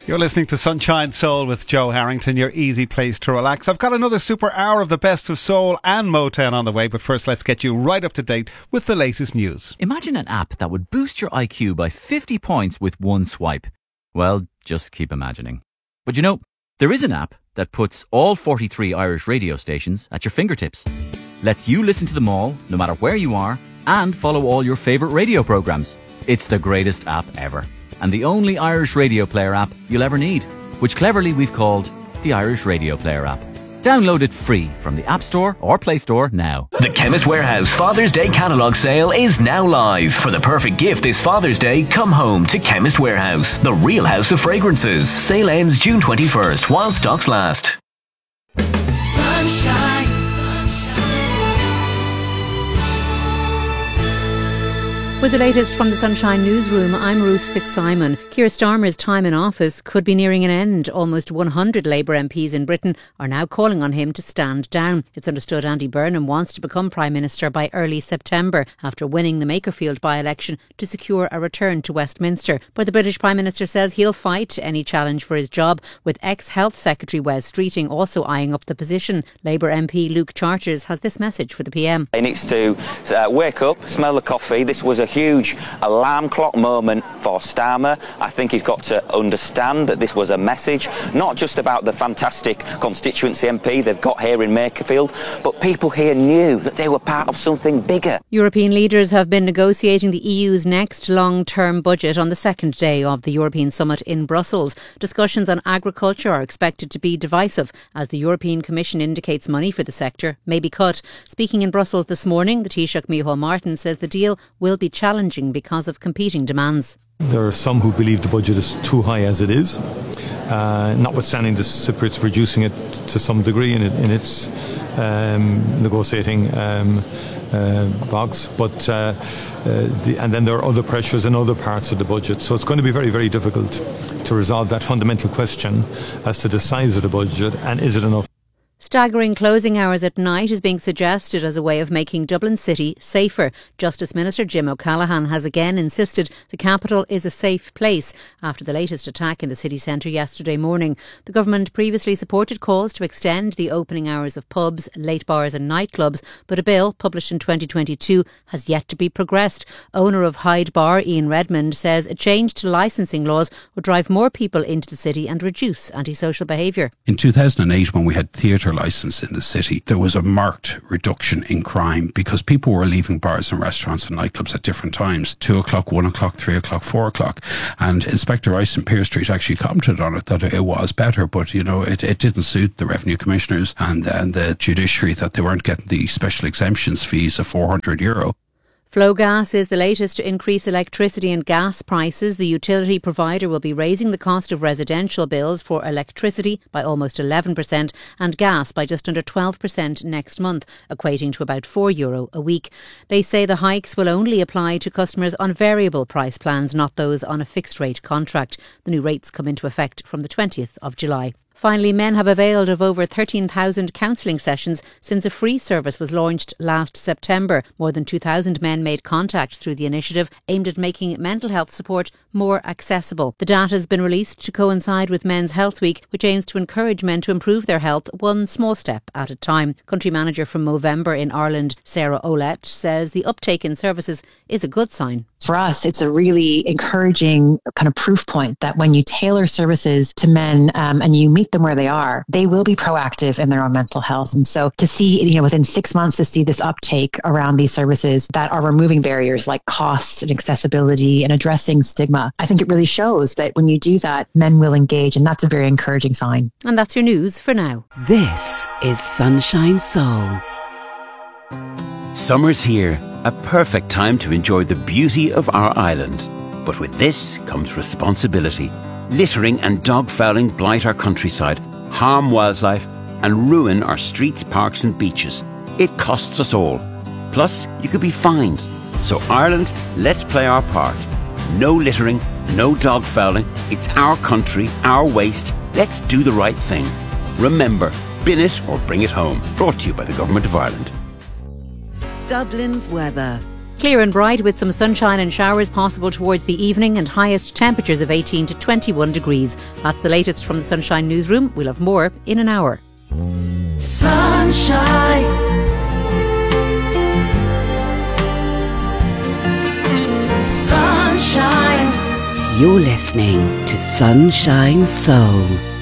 You're listening to Sunshine Soul with Joe Harrington, your easy place to relax. I've got another super hour of the best of soul and Motown on the way, but first let's get you right up to date with the latest news. Imagine an app that would boost your IQ by 50 points with one swipe. Well, just keep imagining. But you know, there is an app that puts all 43 Irish radio stations at your fingertips. Lets you listen to them all, no matter where you are, and follow all your favourite radio programmes. It's the greatest app ever. And the only Irish radio player app you'll ever need, which cleverly we've called the Irish Radio Player app. Download it free from the App Store or Play Store now. The Chemist Warehouse Father's Day catalogue sale is now live. For the perfect gift this Father's Day, come home to Chemist Warehouse, the real house of fragrances. Sale ends June 21st while stocks last. Sunshine. With the latest from the Sunshine Newsroom, I'm Ruth Fitzsimon. Keir Starmer's time in office could be nearing an end. Almost 100 Labour MPs in Britain are now calling on him to stand down. It's understood Andy Burnham wants to become Prime Minister by early September after winning the Makerfield by-election to secure a return to Westminster. But the British Prime Minister says he'll fight any challenge for his job, with ex-Health Secretary Wes Streeting also eyeing up the position. Labour MP Luke Charters has this message for the PM. He needs to wake up, smell the coffee. This was a huge alarm clock moment for Starmer. I think he's got to understand that this was a message, not just about the fantastic constituency MP they've got here in Makerfield, but people here knew that they were part of something bigger. European leaders have been negotiating the EU's next long-term budget on the second day of the European summit in Brussels. Discussions on agriculture are expected to be divisive as the European Commission indicates money for the sector may be cut. Speaking in Brussels this morning, the Taoiseach Micheál Martin says the deal will be challenging because of competing demands. There are some who believe the budget is too high as it is, notwithstanding the Cypriots reducing it to some degree in its negotiating box. But and then there are other pressures in other parts of the budget. So it's going to be very, very difficult to resolve that fundamental question as to the size of the budget and is it enough. Staggering closing hours at night is being suggested as a way of making Dublin City safer. Justice Minister Jim O'Callaghan has again insisted the capital is a safe place after the latest attack in the city centre yesterday morning. The government previously supported calls to extend the opening hours of pubs, late bars and nightclubs, but a bill published in 2022 has yet to be progressed. Owner of Hyde Bar, Ian Redmond, says a change to licensing laws would drive more people into the city and reduce antisocial behaviour. In 2008, when we had theatre licence in the city, there was a marked reduction in crime because people were leaving bars and restaurants and nightclubs at different times, 2 o'clock, 1 o'clock, 3 o'clock, 4 o'clock. And Inspector Rice in Pearse Street actually commented on it that it was better, but you know, it didn't suit the revenue commissioners and the judiciary that they weren't getting the special exemptions fees of €400. Flowgas is the latest to increase electricity and gas prices. The utility provider will be raising the cost of residential bills for electricity by almost 11% and gas by just under 12% next month, equating to about €4 a week. They say the hikes will only apply to customers on variable price plans, not those on a fixed rate contract. The new rates come into effect from the 20th of July. Finally, men have availed of over 13,000 counselling sessions since a free service was launched last September. More than 2,000 men made contact through the initiative aimed at making mental health support more accessible. The data has been released to coincide with Men's Health Week, which aims to encourage men to improve their health one small step at a time. Country manager from Movember in Ireland, Sarah Olette, says the uptake in services is a good sign. For us, it's a really encouraging kind of proof point that when you tailor services to men and you meet them where they are, they will be proactive in their own mental health. And so to see, within 6 months to see this uptake around these services that are removing barriers like cost and accessibility and addressing stigma, I think it really shows that when you do that, men will engage, and that's a very encouraging sign. And that's your news for now. This is Sunshine Soul. Summer's here, a perfect time to enjoy the beauty of our island. But with this comes responsibility. Littering and dog fouling blight our countryside, harm wildlife and ruin our streets, parks and beaches. It costs us all. Plus, you could be fined. So Ireland, let's play our part. No littering, no dog fouling. It's our country, our waste. Let's do the right thing. Remember, bin it or bring it home. Brought to you by the Government of Ireland. Dublin's weather. Clear and bright with some sunshine and showers possible towards the evening and highest temperatures of 18 to 21 degrees. That's the latest from the Sunshine Newsroom. We'll have more in an hour. Sunshine. Sunshine. You're listening to Sunshine Soul.